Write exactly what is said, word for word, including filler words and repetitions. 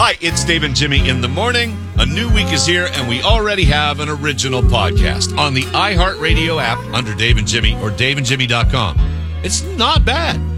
Hi, it's Dave and Jimmy in the morning. A new week is here, and we already have an original podcast on the iHeartRadio app under Dave and Jimmy or dave and jimmy dot com. It's not bad.